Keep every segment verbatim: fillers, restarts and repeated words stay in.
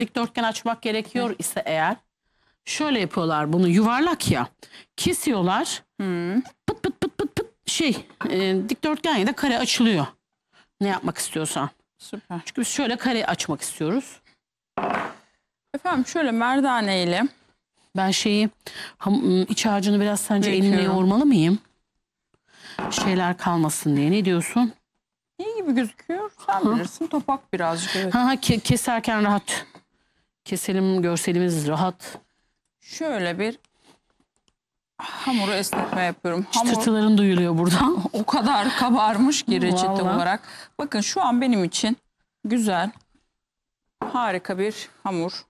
dikdörtgen açmak gerekiyor ise eğer şöyle yapıyorlar, bunu yuvarlak ya, kesiyorlar, Hmm. pıt pıt pıt pıt pıt şey e, dikdörtgen ya da kare açılıyor ne yapmak istiyorsan. Süper. Çünkü biz şöyle kare açmak istiyoruz. Efendim şöyle merdaneyle Ben şeyi ham, iç harcını biraz sence elimle Büyütüyorum. yoğurmalı mıyım? Şeyler kalmasın diye. Ne diyorsun? iyi gibi gözüküyor. Sen Ha. bilirsin. Topak birazcık. Evet. Ha, ha ke- keserken rahat. Keselim, görselimiz rahat. Şöyle bir hamuru esnetme yapıyorum. Hamur Çıtırtıların duyuluyor buradan. o kadar kabarmış ki reçete Vallahi. olarak. Bakın şu an benim için güzel, harika bir hamur.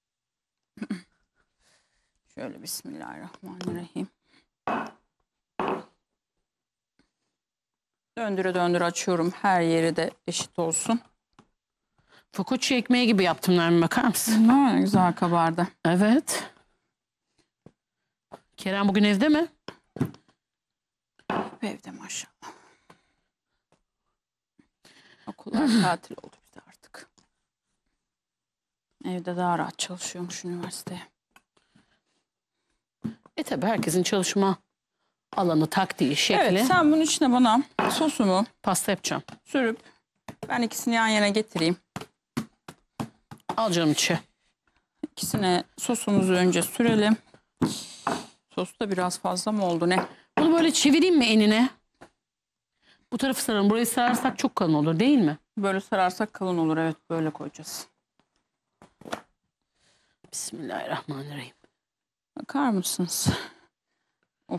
Şöyle bismillahirrahmanirrahim. Döndüre döndüre açıyorum. Her yeri de eşit olsun. Focaccia ekmeği gibi yaptım Nermin, bakar mısın? Ne güzel kabardı. Evet. Kerem bugün evde mi? Evde maşallah. Okullar tatil oldu bir de artık. Evde daha rahat çalışıyormuş üniversiteye. E tabi herkesin çalışma alanı, taktiği, şekli. Evet, sen bunun içine bana sosumu Pasta yapacağım. sürüp ben ikisini yan yana getireyim. Al canım içi. İkisine sosumuzu önce sürelim. Sos da biraz fazla mı oldu ne? Bunu böyle çevireyim mi enine? Bu tarafı saralım. Burayı sararsak çok kalın olur değil mi? Böyle sararsak kalın olur. Evet, böyle koyacağız. Bismillahirrahmanirrahim. Bakar mısınız? Of.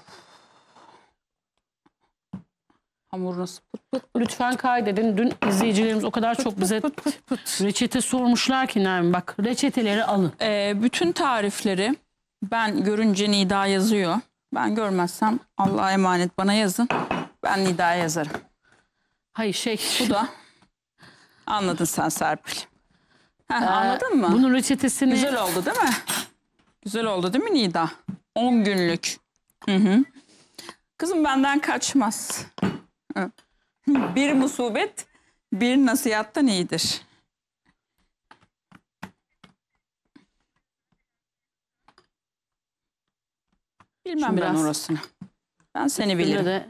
Hamur nasıl pıt pıt Lütfen kaydedin. Dün izleyicilerimiz o kadar çok bize pıt pıt pıt. reçete sormuşlar ki Nermin. Bak, reçeteleri alın. Ee, bütün tarifleri ben görünce Nida yazıyor. Ben görmezsem Allah'a emanet bana yazın. Ben Nida'ya yazarım. Hayır şey. Bu da anladın sen Serpil. Heh, Ee, anladın mı? Bunun reçetesini Güzel oldu değil mi? Güzel oldu değil mi Nida? on günlük. Hı hı. Kızım benden kaçmaz. Hı. Bir musibet, bir nasihattan iyidir. Bilmem Şimdi ben biraz- orasını. Ben seni Üstünde bilirim. de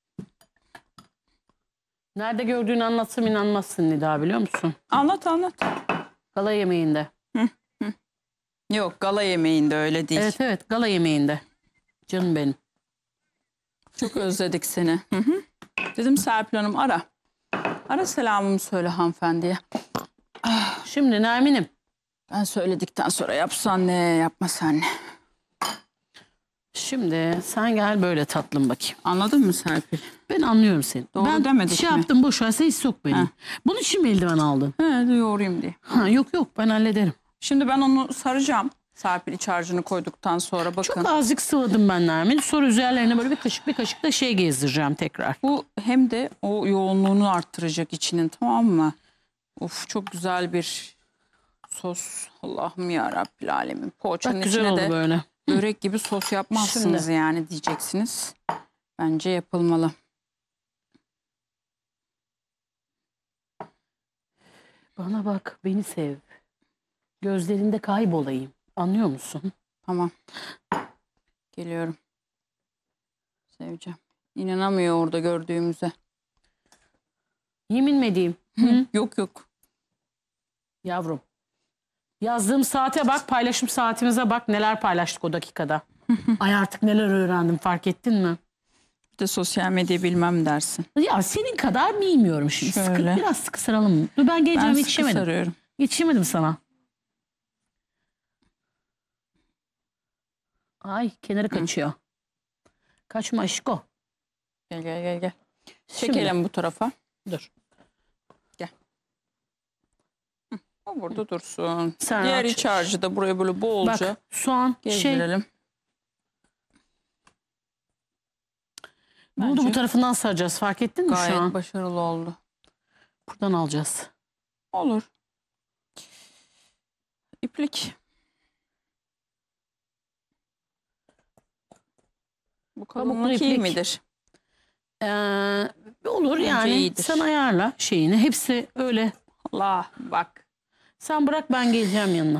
nerede gördüğünü anlatsam inanmazsın Nida, biliyor musun? Anlat anlat. Gala yemeğinde. Yok, gala yemeğinde öyle değil. Evet evet, gala yemeğinde. Canım benim. Çok özledik seni. Hı hı. Dedim Serpil Hanım ara. Ara selamımı söyle hanımefendiye. Şimdi Nermin'im. Ben söyledikten sonra yapsan ne, yapmasan ne. Şimdi sen gel böyle tatlım bakayım. Anladın mı Serpil? Ben anlıyorum seni. Doğru ben demedik şey mi? yaptım, boş ver, sen hiç sok beni. Heh. Bunun için mi eldiven aldın? He, de yoğurayım diye. Ha, yok yok, ben hallederim. Şimdi ben onu saracağım. Serpil iç harcını koyduktan sonra bakın. Çok azıcık sıvadım ben Nermin. Sonra üzerlerine böyle bir kaşık bir kaşık da şey gezdireceğim tekrar. Bu hem de o yoğunluğunu arttıracak içinin, tamam mı? Of, çok güzel bir sos. Allah'ım ya Rabbil alemin. Poğaçanın Bak, güzel içine oldu de böyle. börek gibi sos yapmazsınız Şimdi. yani diyeceksiniz. Bence yapılmalı. Bana bak, beni sev. Gözlerinde kaybolayım. Anlıyor musun? Tamam. Geliyorum. Seveceğim. İnanamıyor orada gördüğümüze. Yemin mi edeyim? Hı? Yok yok. Yavrum. Yazdığım saate bak, paylaşım saatimize bak, neler paylaştık o dakikada. Ay artık neler öğrendim, fark ettin mi? Bir de sosyal medya bilmem dersin. Ya senin kadar bilmiyorum şimdi. Sıkı, Şöyle. biraz sıkı saralım mı? Dur, ben geleceğim, Ben sıkı yetişemedim. sarıyorum. Yetişemedim sana. Ay, kenarı kaçıyor. Kaçma aşko. Gel gel gel gel. Şimdi- Çekelim bu tarafa. Dur. O burada dursun. Sen Diğer rahat iç harcı da buraya böyle bolca Bak, soğan şey. gezdirelim. Bunu da bu Bence tarafından saracağız, fark ettin mi şu gayet an? başarılı oldu. Buradan alacağız. Olur. İplik. Bu Pamuklu kalınlık iyi iplik. midir? Ee, olur Bence yani, iyidir. sen ayarla şeyini. Hepsi öyle. Allah bak. Sen bırak, ben geleceğim yanına.